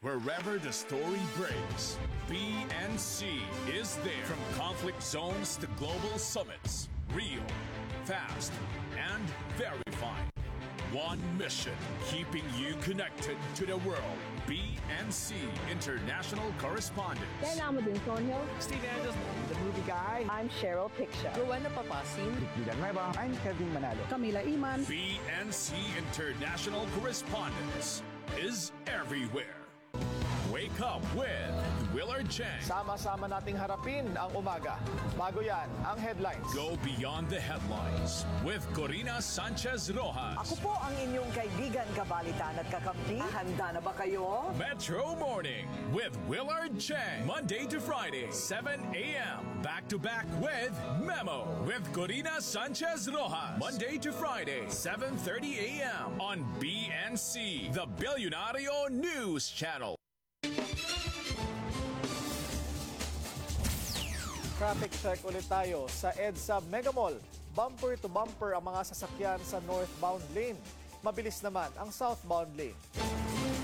Wherever the story breaks, BNC is there. From conflict zones to global summits, real, fast, and verified. One mission, keeping you connected to the world. BNC International Correspondent. Kailangan mo din, Sonyo. Steve Andrews, the movie guy. I'm Cheryl Picture. Rowena Papasin. Bilan Nueva. I'm Kevin Manalo. Camila Iman. BNC International Correspondence is everywhere. Wake up with Willard Chang. Sama-sama nating harapin ang umaga. Bago yan, ang headlines. Go beyond the headlines with Corina Sanchez Rojas. Ako po ang inyong kaibigan, kabalitan at kakampi. Handa na ba kayo? Metro Morning with Willard Chang. Monday to Friday, 7 a.m. Back to back with Memo with Corina Sanchez Rojas. Monday to Friday, 7:30 a.m. on BNC, the Billionario News Channel. Traffic check ulit tayo sa EDSA Mega Mall. Bumper to bumper ang mga sasakyan sa northbound lane. Mabilis naman ang southbound lane.